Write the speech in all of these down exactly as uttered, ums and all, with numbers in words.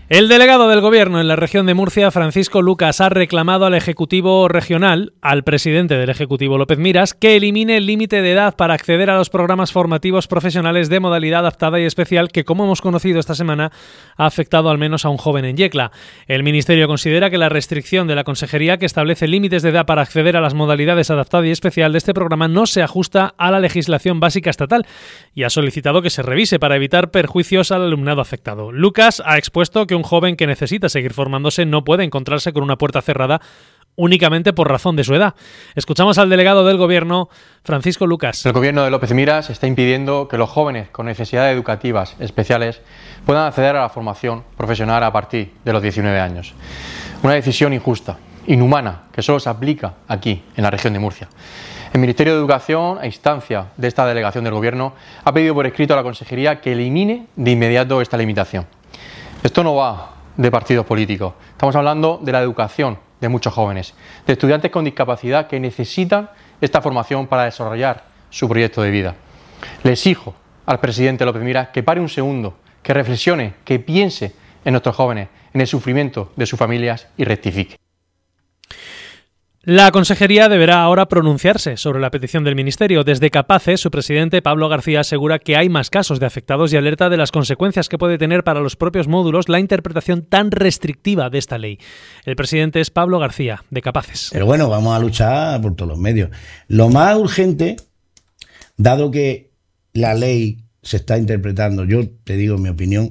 El delegado del Gobierno en la región de Murcia, Francisco Lucas, ha reclamado al Ejecutivo Regional, al presidente del Ejecutivo López Miras, que elimine el límite de edad para acceder a los programas formativos profesionales de modalidad adaptada y especial que, como hemos conocido esta semana, ha afectado al menos a un joven en Yecla. El Ministerio considera que la restricción de la Consejería que establece límites de edad para acceder a las modalidades adaptada y especial de este programa no se ajusta a la legislación básica estatal y ha solicitado que se revise para evitar perjuicios al alumnado afectado. Lucas ha expuesto que un joven que necesita seguir formándose no puede encontrarse con una puerta cerrada únicamente por razón de su edad. Escuchamos al delegado del Gobierno, Francisco Lucas. El Gobierno de López Miras está impidiendo que los jóvenes con necesidades educativas especiales puedan acceder a la formación profesional a partir de los diecinueve años. Una decisión injusta, inhumana, que solo se aplica aquí, en la región de Murcia. El Ministerio de Educación, a instancia de esta delegación del Gobierno, ha pedido por escrito a la Consejería que elimine de inmediato esta limitación. Esto no va de partidos políticos, estamos hablando de la educación de muchos jóvenes, de estudiantes con discapacidad que necesitan esta formación para desarrollar su proyecto de vida. Le exijo al presidente López Miras que pare un segundo, que reflexione, que piense en nuestros jóvenes, en el sufrimiento de sus familias y rectifique. La Consejería deberá ahora pronunciarse sobre la petición del Ministerio. Desde Capaces, su presidente, Pablo García, asegura que hay más casos de afectados y alerta de las consecuencias que puede tener para los propios módulos la interpretación tan restrictiva de esta ley. El presidente es Pablo García, de Capaces. Pero bueno, vamos a luchar por todos los medios. Lo más urgente, dado que la ley se está interpretando, yo te digo mi opinión,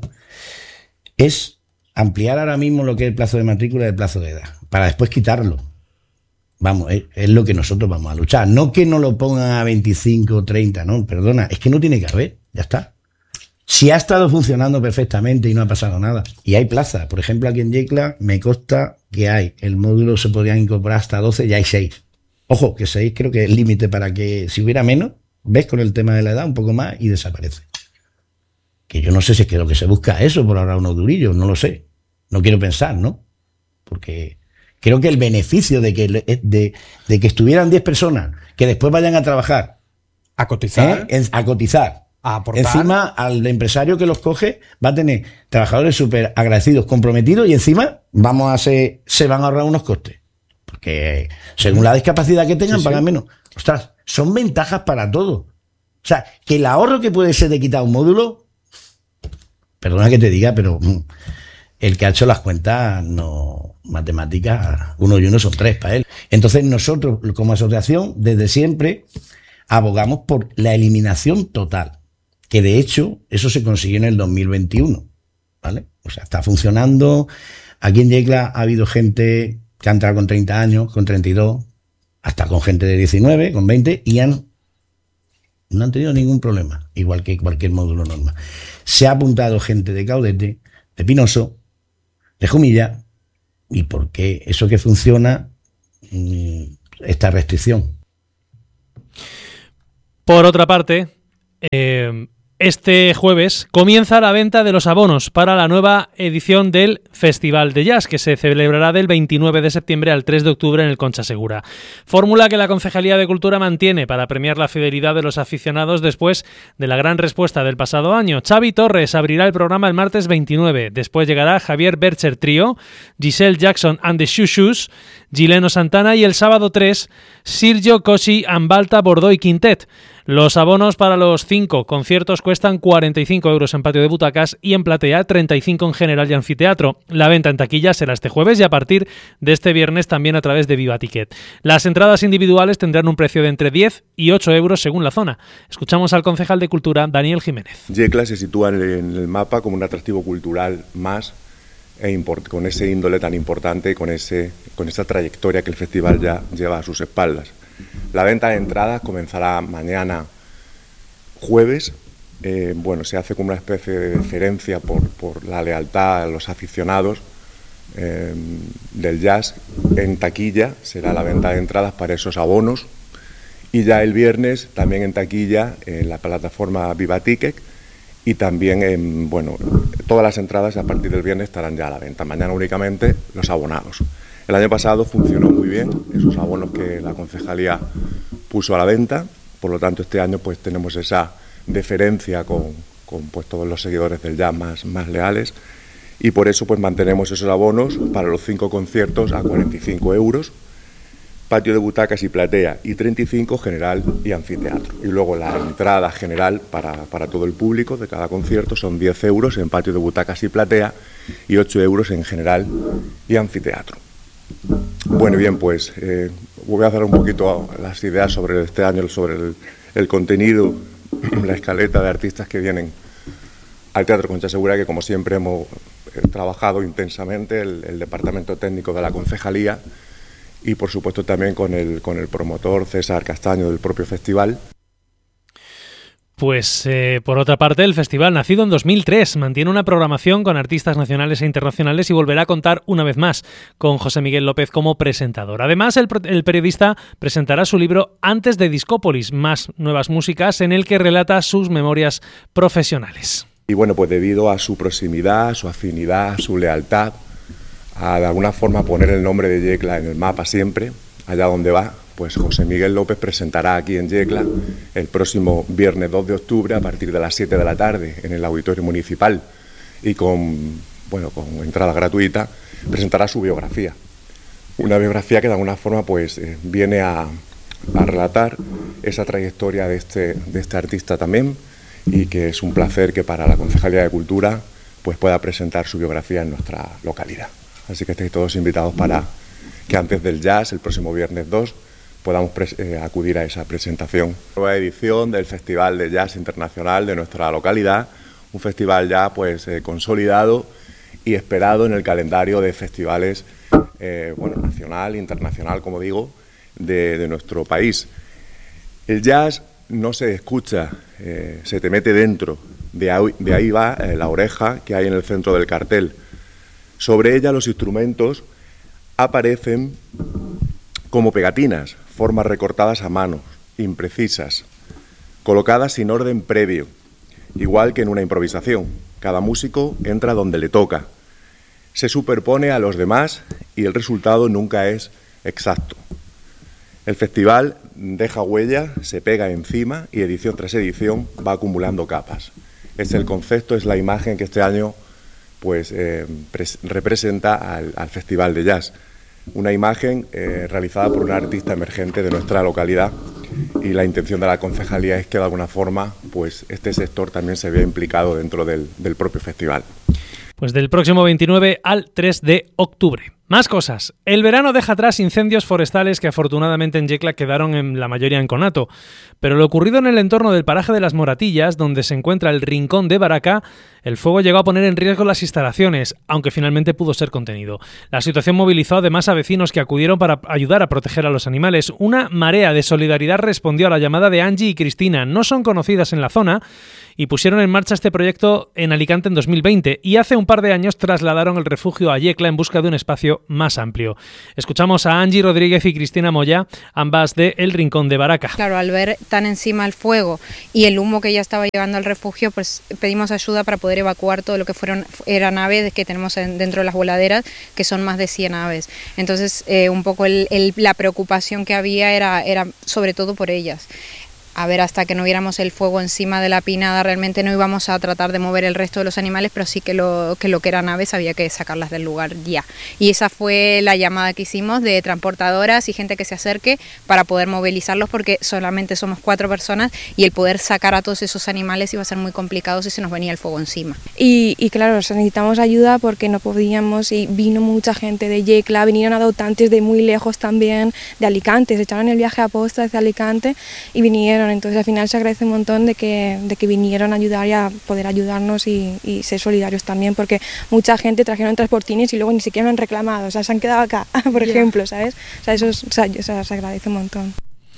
es ampliar ahora mismo lo que es el plazo de matrícula y el plazo de edad, para después quitarlo. Vamos, es, es lo que nosotros vamos a luchar. No que no lo pongan a veinticinco o treinta, no, perdona, es que no tiene que haber, ya está. Si ha estado funcionando perfectamente y no ha pasado nada, y hay plazas, por ejemplo aquí en Yecla me consta que hay, el módulo se podrían incorporar hasta doce y hay seis. Ojo, que seis creo que es el límite para que si hubiera menos, ves con el tema de la edad un poco más y desaparece. Que yo no sé si es que lo que se busca es eso, por ahora unos durillos, no lo sé. No quiero pensar, ¿no? Porque creo que el beneficio de que, de, de que estuvieran diez personas que después vayan a trabajar, a cotizar, ¿eh? a cotizar, a aportar. Encima al empresario que los coge va a tener trabajadores súper agradecidos, comprometidos y encima vamos a ser, se van a ahorrar unos costes. Porque según la discapacidad que tengan, sí, pagan sí. menos. Ostras, son ventajas para todos. O sea, que el ahorro que puede ser de quitar un módulo, perdona que te diga, pero el que ha hecho las cuentas, no, matemáticas, uno y uno son tres para él. Entonces nosotros, como asociación, desde siempre abogamos por la eliminación total, que de hecho eso se consiguió en el dos mil veintiuno, ¿vale? O sea, está funcionando. Aquí en Yecla ha habido gente que ha entrado con treinta años, con treinta y dos, hasta con gente de diecinueve, con veinte, y han no han tenido ningún problema, igual que cualquier módulo normal. Se ha apuntado gente de Caudete, de Pinoso, de Jumilla, y por qué eso que funciona, esta restricción. Por otra parte, eh, este jueves comienza la venta de los abonos para la nueva edición del Festival de Jazz, que se celebrará del veintinueve de septiembre al tres de octubre en el Concha Segura. Fórmula que la Concejalía de Cultura mantiene para premiar la fidelidad de los aficionados después de la gran respuesta del pasado año. Xavi Torres abrirá el programa el martes veintinueve. Después llegará Javier Bercher Trio, Giselle Jackson and the Shoo Shoes, Gileno Santana y el sábado tres, Sergio Cossi, Ambalta, Bordeaux y Quintet. Los abonos para los cinco conciertos cuestan cuarenta y cinco euros en patio de butacas y en platea treinta y cinco en general y anfiteatro. La venta en taquilla será este jueves y a partir de este viernes también a través de Viva Ticket. Las entradas individuales tendrán un precio de entre diez y ocho euros según la zona. Escuchamos al concejal de Cultura, Daniel Jiménez. Yecla se sitúa en el mapa como un atractivo cultural más e import- con ese índole tan importante y con, ese, con esa trayectoria que el festival ya lleva a sus espaldas. La venta de entradas comenzará mañana jueves. Eh, bueno, se hace como una especie de deferencia por, por la lealtad a los aficionados eh, del jazz. En taquilla será la venta de entradas para esos abonos y ya el viernes también en taquilla en la plataforma Viva Ticket y también en, bueno, todas las entradas a partir del viernes estarán ya a la venta. Mañana únicamente los abonados. El año pasado funcionó muy bien esos abonos que la concejalía puso a la venta, por lo tanto este año pues tenemos esa deferencia con, con pues, todos los seguidores del jazz más, más leales y por eso pues mantenemos esos abonos para los cinco conciertos a cuarenta y cinco euros, patio de butacas y platea y treinta y cinco general y anfiteatro. Y luego la entrada general para, para todo el público de cada concierto son diez euros en patio de butacas y platea y ocho euros en general y anfiteatro. Bueno, bien, pues eh, voy a hacer un poquito las ideas sobre este año, sobre el, el contenido, la escaleta de artistas que vienen al Teatro Concha Segura, que como siempre hemos eh, trabajado intensamente el, el departamento técnico de la concejalía y por supuesto también con el, con el promotor César Castaño del propio festival. Pues eh, por otra parte, el festival, nacido en dos mil tres, mantiene una programación con artistas nacionales e internacionales y volverá a contar una vez más con José Miguel López como presentador. Además, el, el periodista presentará su libro Antes de Discópolis, más nuevas músicas, en el que relata sus memorias profesionales. Y bueno, pues debido a su proximidad, su afinidad, su lealtad, a de alguna forma poner el nombre de Yecla en el mapa siempre, allá donde va, pues José Miguel López presentará aquí en Yecla el próximo viernes dos de octubre a partir de las siete de la tarde en el Auditorio Municipal y con, bueno, con entrada gratuita presentará su biografía. Una biografía que de alguna forma pues eh, viene a, a relatar esa trayectoria de este, de este artista también y que es un placer que para la Concejalía de Cultura pues pueda presentar su biografía en nuestra localidad. Así que estáis todos invitados para que antes del jazz, el próximo viernes dos, podamos eh, acudir a esa presentación. Nueva edición del Festival de Jazz Internacional de nuestra localidad, un festival ya pues eh, consolidado y esperado en el calendario de festivales eh, bueno, nacional, internacional, como digo, de, de nuestro país. El jazz no se escucha, eh, se te mete dentro, de ahí, de ahí va eh, la oreja que hay en el centro del cartel. Sobre ella los instrumentos aparecen como pegatinas, formas recortadas a mano, imprecisas, colocadas sin orden previo, igual que en una improvisación. Cada músico entra donde le toca, se superpone a los demás y el resultado nunca es exacto. El festival deja huella, se pega encima y edición tras edición va acumulando capas. Es el concepto, es la imagen que este año pues eh, representa al, al Festival de Jazz. Una imagen eh, realizada por un artista emergente de nuestra localidad y la intención de la concejalía es que de alguna forma pues este sector también se vea implicado dentro del, del propio festival. Pues del próximo veintinueve al tres de octubre. Más cosas. El verano deja atrás incendios forestales que afortunadamente en Yecla quedaron en la mayoría en conato. Pero lo ocurrido en el entorno del paraje de las Moratillas, donde se encuentra el Rincón de Baraca, el fuego llegó a poner en riesgo las instalaciones, aunque finalmente pudo ser contenido. La situación movilizó además a vecinos que acudieron para ayudar a proteger a los animales. Una marea de solidaridad respondió a la llamada de Angie y Cristina. No son conocidas en la zona y pusieron en marcha este proyecto en Alicante en dos mil veinte y hace un par de años trasladaron el refugio a Yecla en busca de un espacio más amplio. Escuchamos a Angie Rodríguez y Cristina Moya, ambas de El Rincón de Baraca. Claro, al ver tan encima el fuego y el humo que ya estaba llegando al refugio, pues pedimos ayuda para poder evacuar todo lo que fueron eran aves que tenemos en, dentro de las voladeras, que son más de cien aves. Entonces, eh, un poco el, el, la preocupación que había era, era sobre todo por ellas. A ver, hasta que no viéramos el fuego encima de la pinada, realmente no íbamos a tratar de mover el resto de los animales, pero sí que lo que, lo que eran aves había que sacarlas del lugar ya. Y esa fue la llamada que hicimos de transportadoras y gente que se acerque para poder movilizarlos, porque solamente somos cuatro personas y el poder sacar a todos esos animales iba a ser muy complicado si se nos venía el fuego encima. Y, y claro, necesitamos ayuda porque no podíamos, y vino mucha gente de Yecla, vinieron adoptantes de muy lejos también, de Alicante, se echaron el viaje a posta desde Alicante y vinieron. Entonces al final se agradece un montón de que, de que vinieron a ayudar y a poder ayudarnos y, y ser solidarios también, porque mucha gente trajeron transportines y luego ni siquiera me han reclamado, o sea, se han quedado acá, por yeah. ejemplo, ¿sabes? O sea, eso es, o sea, o sea, se agradece un montón.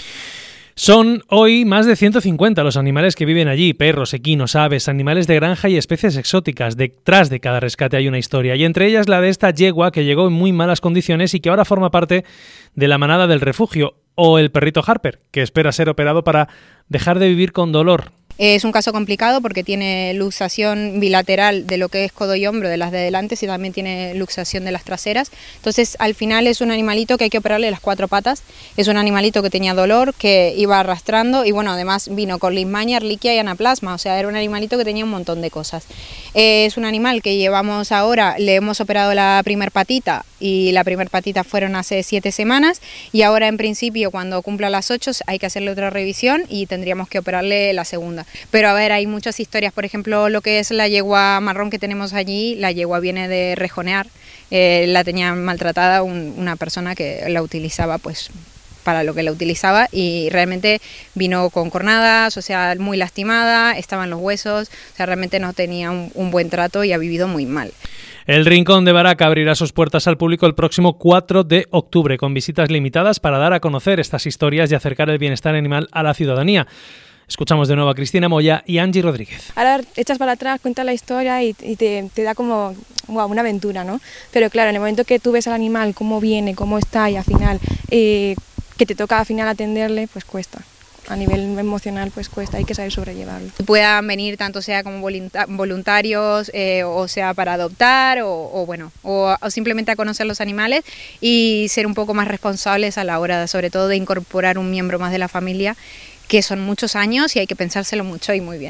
Son hoy más de ciento cincuenta los animales que viven allí, perros, equinos, aves, animales de granja y especies exóticas. Detrás de cada rescate hay una historia, y entre ellas la de esta yegua que llegó en muy malas condiciones y que ahora forma parte de la manada del refugio, o el perrito Harper, que espera ser operado para dejar de vivir con dolor. Eh, es un caso complicado porque tiene luxación bilateral de lo que es codo y hombro de las de delante y también tiene luxación de las traseras. Entonces, al final es un animalito que hay que operarle las cuatro patas. Es un animalito que tenía dolor, que iba arrastrando y bueno, además vino con leishmania, arliquia y anaplasma. O sea, era un animalito que tenía un montón de cosas. Eh, es un animal que llevamos ahora, le hemos operado la primer patita y la primer patita fueron hace siete semanas y ahora en principio cuando cumpla las ocho hay que hacerle otra revisión y tendríamos que operarle la segunda. Pero a ver, hay muchas historias, por ejemplo, lo que es la yegua marrón que tenemos allí, la yegua viene de rejonear, eh, la tenía maltratada un, una persona que la utilizaba pues para lo que la utilizaba y realmente vino con cornadas, o sea, muy lastimada, estaban los huesos, o sea, realmente no tenía un, un buen trato y ha vivido muy mal. El Rincón de Baraca abrirá sus puertas al público el próximo cuatro de octubre, con visitas limitadas para dar a conocer estas historias y acercar el bienestar animal a la ciudadanía. Escuchamos de nuevo a Cristina Moya y Angie Rodríguez. Ahora echas para atrás, cuentas la historia y, y te, te da como wow, una aventura, ¿no? Pero claro, en el momento que tú ves al animal, cómo viene, cómo está y al final, eh, que te toca al final atenderle, pues cuesta. A nivel emocional pues cuesta, hay que saber sobrellevarlo. Puedan venir tanto sea como voluntarios eh, o sea para adoptar o, o bueno o, o simplemente a conocer los animales y ser un poco más responsables a la hora sobre todo de incorporar un miembro más de la familia, que son muchos años y hay que pensárselo mucho y muy bien.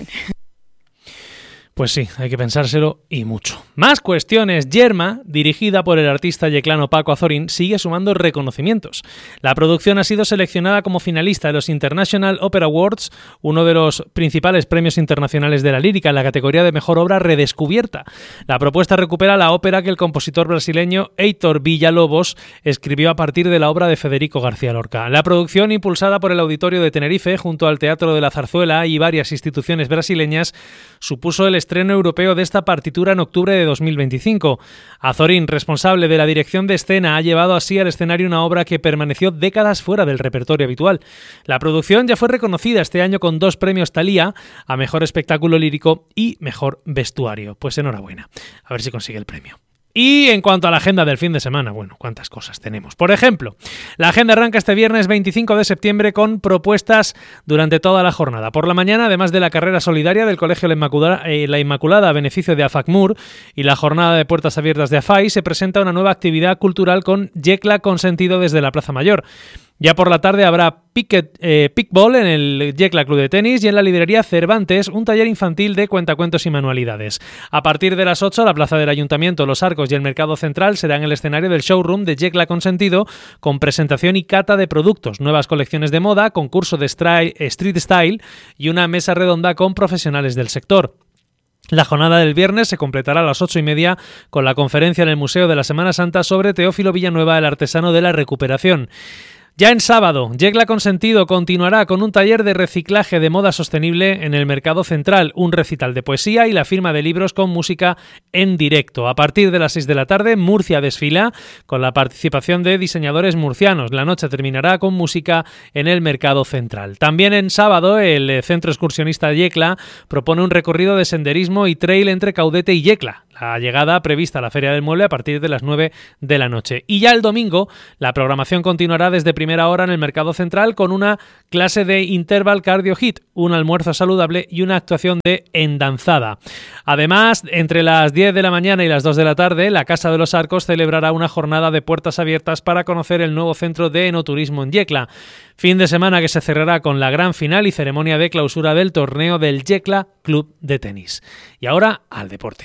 Pues sí, hay que pensárselo y mucho. Más cuestiones. Yerma, dirigida por el artista yeclano Paco Azorín, sigue sumando reconocimientos. La producción ha sido seleccionada como finalista de los International Opera Awards, uno de los principales premios internacionales de la lírica en la categoría de Mejor Obra Redescubierta. La propuesta recupera la ópera que el compositor brasileño Heitor Villa-Lobos escribió a partir de la obra de Federico García Lorca. La producción, impulsada por el Auditorio de Tenerife junto al Teatro de la Zarzuela y varias instituciones brasileñas, supuso el estreno europeo de esta partitura en octubre de dos mil veinticinco. Azorín, responsable de la dirección de escena, ha llevado así al escenario una obra que permaneció décadas fuera del repertorio habitual. La producción ya fue reconocida este año con dos premios Thalía a Mejor Espectáculo Lírico y Mejor Vestuario. Pues enhorabuena. A ver si consigue el premio. Y en cuanto a la agenda del fin de semana, bueno, cuántas cosas tenemos. Por ejemplo, la agenda arranca este viernes veinticinco de septiembre con propuestas durante toda la jornada. Por la mañana, además de la carrera solidaria del Colegio La Inmaculada, eh, La Inmaculada a beneficio de AFACMUR y la jornada de puertas abiertas de AFAI, se presenta una nueva actividad cultural con Yecla Consentido desde la Plaza Mayor. Ya por la tarde habrá picket, eh, pickball en el Yecla Club de Tenis y en la librería Cervantes un taller infantil de cuentacuentos y manualidades. A partir de las ocho, la plaza del Ayuntamiento, Los Arcos y el Mercado Central serán el escenario del showroom de Yecla Consentido con presentación y cata de productos, nuevas colecciones de moda, concurso de street style y una mesa redonda con profesionales del sector. La jornada del viernes se completará a las ocho y media con la conferencia en el Museo de la Semana Santa sobre Teófilo Villanueva, el artesano de la recuperación. Ya en sábado, Yecla Consentido continuará con un taller de reciclaje de moda sostenible en el Mercado Central, un recital de poesía y la firma de libros con música en directo. A partir de las seis de la tarde, Murcia desfila con la participación de diseñadores murcianos. La noche terminará con música en el Mercado Central. También en sábado, el Centro Excursionista Yecla propone un recorrido de senderismo y trail entre Caudete y Yecla. La llegada prevista a la Feria del Mueble a partir de las nueve de la noche. Y ya el domingo, la programación continuará desde primera hora en el Mercado Central con una clase de Interval Cardio Hit, un almuerzo saludable y una actuación de endanzada. Además, entre las diez de la mañana y las dos de la tarde, la Casa de los Arcos celebrará una jornada de puertas abiertas para conocer el nuevo centro de enoturismo en Yecla. Fin de semana que se cerrará con la gran final y ceremonia de clausura del torneo del Yecla Club de Tenis. Y ahora, al deporte.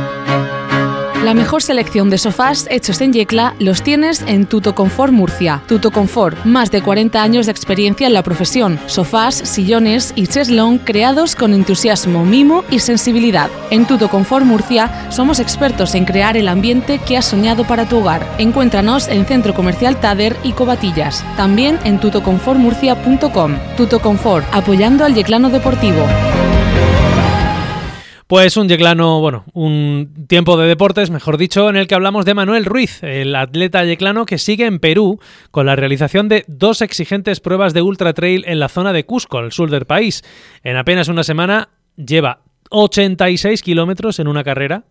La mejor selección de sofás hechos en Yecla los tienes en Tuto Confort Murcia. Tuto Confort, más de cuarenta años de experiencia en la profesión. Sofás, sillones y cheslón creados con entusiasmo, mimo y sensibilidad. En Tuto Confort Murcia somos expertos en crear el ambiente que has soñado para tu hogar. Encuéntranos en Centro Comercial Tader y Covatillas. También en tuto confort murcia punto com. Tuto Confort, apoyando al yeclano deportivo. Pues un yeclano, bueno, un tiempo de deportes, mejor dicho, en el que hablamos de Manuel Ruiz, el atleta yeclano que sigue en Perú con la realización de dos exigentes pruebas de ultra trail en la zona de Cusco, al sur del país. En apenas una semana lleva ochenta y seis kilómetros en una carrera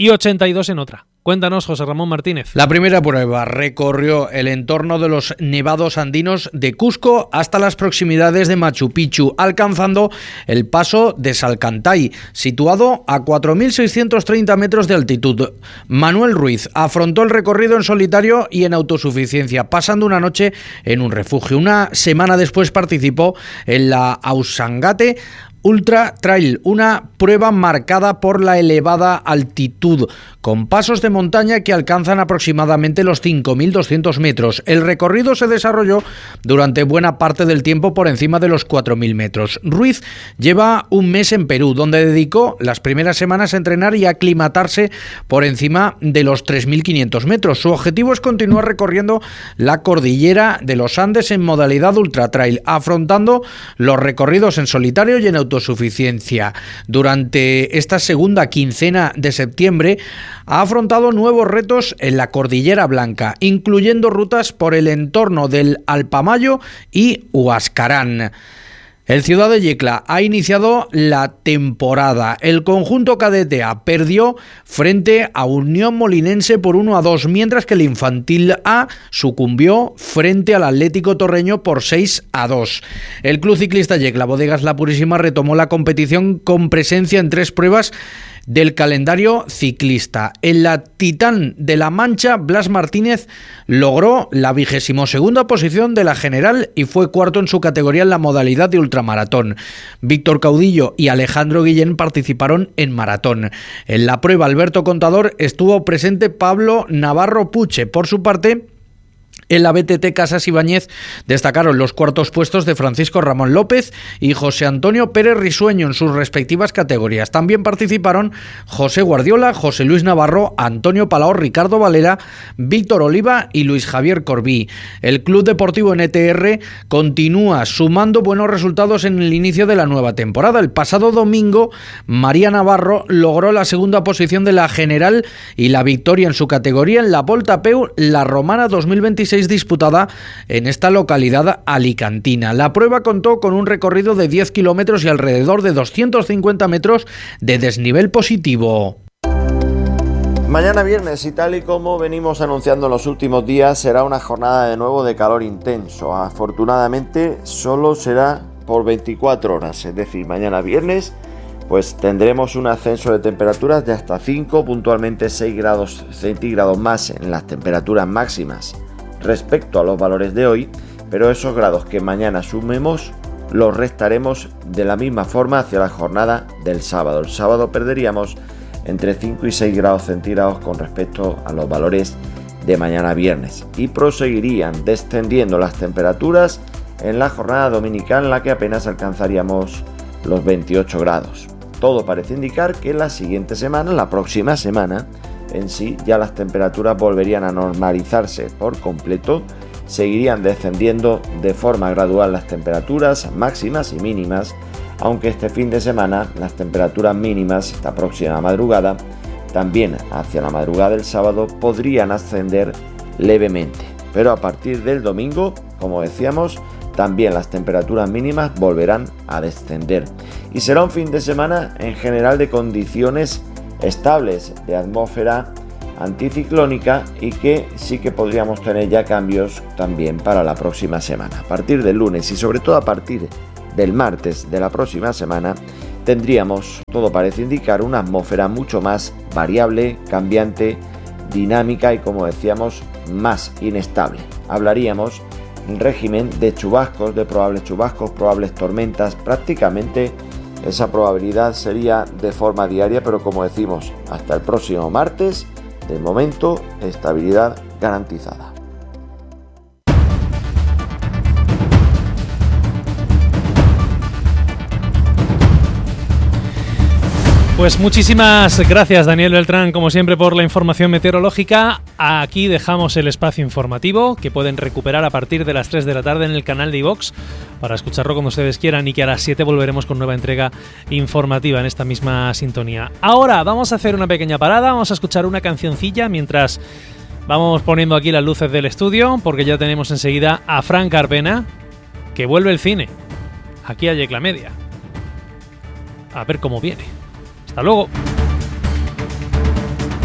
y ochenta y dos en otra. Cuéntanos, José Ramón Martínez. La primera prueba recorrió el entorno de los nevados andinos de Cusco hasta las proximidades de Machu Picchu, alcanzando el paso de Salcantay, situado a cuatro mil seiscientos treinta metros de altitud. Manuel Ruiz afrontó el recorrido en solitario y en autosuficiencia, pasando una noche en un refugio. Una semana después participó en la Ausangate Ultra Trail, una prueba marcada por la elevada altitud, con pasos de montaña que alcanzan aproximadamente los cinco mil doscientos metros. El recorrido se desarrolló durante buena parte del tiempo por encima de los cuatro mil metros. Ruiz lleva un mes en Perú, donde dedicó las primeras semanas a entrenar y a aclimatarse por encima de los tres mil quinientos metros. Su objetivo es continuar recorriendo la cordillera de los Andes en modalidad Ultra Trail, afrontando los recorridos en solitario y en autosuficiencia. Durante esta segunda quincena de septiembre ha afrontado nuevos retos en la Cordillera Blanca, incluyendo rutas por el entorno del Alpamayo y Huascarán. El Ciudad de Yecla ha iniciado la temporada. El conjunto cadete A perdió frente a Unión Molinense por uno a dos, mientras que el Infantil A sucumbió frente al Atlético Torreño por seis a dos. El Club Ciclista Yecla Bodegas La Purísima retomó la competición con presencia en tres pruebas del calendario ciclista. En la Titán de la Mancha, Blas Martínez logró la vigésimo segunda posición de la general y fue cuarto en su categoría en la modalidad de ultramaratón. Víctor Caudillo y Alejandro Guillén participaron en maratón. En la prueba Alberto Contador estuvo presente Pablo Navarro Puche. Por su parte, en la B T T Casas Ibáñez destacaron los cuartos puestos de Francisco Ramón López y José Antonio Pérez Risueño en sus respectivas categorías. También participaron José Guardiola, José Luis Navarro, Antonio Palao, Ricardo Valera, Víctor Oliva y Luis Javier Corbí. El Club Deportivo N T R continúa sumando buenos resultados en el inicio de la nueva temporada. El pasado domingo, María Navarro logró la segunda posición de la general y la victoria en su categoría en la Volta a Peu La Romana dos mil veintiséis, disputada en esta localidad alicantina. La prueba contó con un recorrido de diez kilómetros y alrededor de doscientos cincuenta metros de desnivel positivo. Mañana viernes, y tal y como venimos anunciando en los últimos días, será una jornada de nuevo de calor intenso. Afortunadamente solo será por veinticuatro horas, es decir, mañana viernes pues tendremos un ascenso de temperaturas de hasta cinco, puntualmente seis grados centígrados más en las temperaturas máximas respecto a los valores de hoy, pero esos grados que mañana sumemos los restaremos de la misma forma hacia la jornada del sábado. El sábado perderíamos entre cinco y seis grados centígrados con respecto a los valores de mañana viernes y proseguirían descendiendo las temperaturas en la jornada dominical, en la que apenas alcanzaríamos los veintiocho grados. Todo parece indicar que la siguiente semana, la próxima semana, en sí ya las temperaturas volverían a normalizarse por completo, seguirían descendiendo de forma gradual las temperaturas máximas y mínimas, aunque este fin de semana las temperaturas mínimas, esta próxima madrugada, también hacia la madrugada del sábado, podrían ascender levemente, pero a partir del domingo, como decíamos, también las temperaturas mínimas volverán a descender y será un fin de semana en general de condiciones estables de atmósfera anticiclónica y que sí que podríamos tener ya cambios también para la próxima semana. A partir del lunes y sobre todo a partir del martes de la próxima semana tendríamos, todo parece indicar, una atmósfera mucho más variable, cambiante, dinámica y, como decíamos, más inestable. Hablaríamos en régimen de chubascos, de probables chubascos, probables tormentas. Prácticamente esa probabilidad sería de forma diaria, pero como decimos, hasta el próximo martes, de momento, estabilidad garantizada. Pues muchísimas gracias, Daniel Beltrán, como siempre, por la información meteorológica. Aquí dejamos el espacio informativo, que pueden recuperar a partir de las tres de la tarde en el canal de iVox, para escucharlo cuando ustedes quieran, y que a las siete volveremos con nueva entrega informativa en esta misma sintonía. Ahora vamos a hacer una pequeña parada, vamos a escuchar una cancioncilla mientras vamos poniendo aquí las luces del estudio, porque ya tenemos enseguida a Fran Carpena, que vuelve el cine, aquí a Yecla Media. A ver cómo viene. Hasta luego.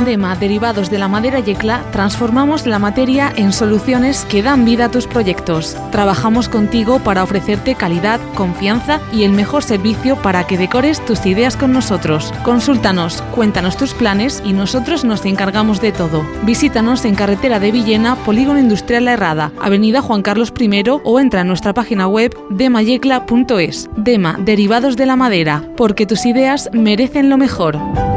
Dema Derivados de la Madera Yecla transformamos la materia en soluciones que dan vida a tus proyectos. Trabajamos contigo para ofrecerte calidad, confianza y el mejor servicio para que decores tus ideas con nosotros. Consúltanos, cuéntanos tus planes y nosotros nos encargamos de todo. Visítanos en carretera de Villena, Polígono Industrial La Herrada, Avenida Juan Carlos primero o entra en nuestra página web demayecla punto es. Dema Derivados de la Madera, porque tus ideas merecen lo mejor.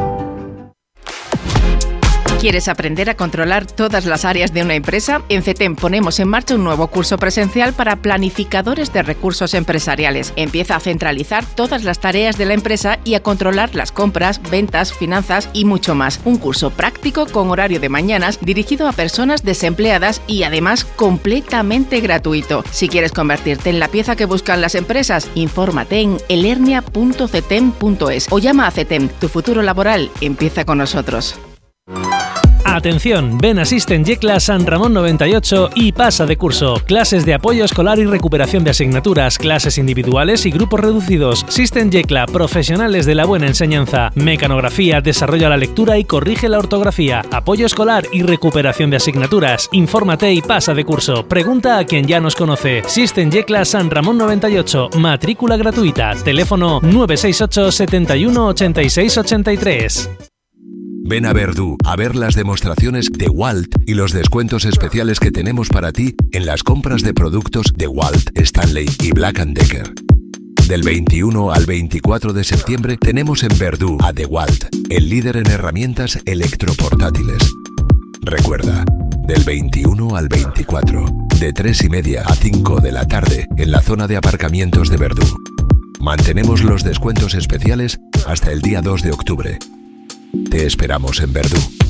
¿Quieres aprender a controlar todas las áreas de una empresa? En CETEM ponemos en marcha un nuevo curso presencial para planificadores de recursos empresariales. Empieza a centralizar todas las tareas de la empresa y a controlar las compras, ventas, finanzas y mucho más. Un curso práctico con horario de mañanas dirigido a personas desempleadas y además completamente gratuito. Si quieres convertirte en la pieza que buscan las empresas, infórmate en elernia punto cetem punto es o llama a CETEM. Tu futuro laboral empieza con nosotros. Atención, ven a System Yecla San Ramón noventa y ocho y pasa de curso. Clases de apoyo escolar y recuperación de asignaturas, clases individuales y grupos reducidos. System Yecla, profesionales de la buena enseñanza. Mecanografía, desarrolla la lectura y corrige la ortografía. Apoyo escolar y recuperación de asignaturas. Infórmate y pasa de curso. Pregunta a quien ya nos conoce. System Yecla San Ramón noventa y ocho, matrícula gratuita. Teléfono nueve seis ocho, setenta y uno, ochenta y seis, ochenta y tres. Ven a Verdú a ver las demostraciones de Walt y los descuentos especiales que tenemos para ti en las compras de productos de Walt, Stanley y Black and Decker. Del veintiuno al veinticuatro de septiembre tenemos en Verdú a DeWalt, el líder en herramientas electroportátiles. Recuerda, del veintiuno al veinticuatro, de tres y media a cinco de la tarde en la zona de aparcamientos de Verdú. Mantenemos los descuentos especiales hasta el día dos de octubre. Te esperamos en Verdú.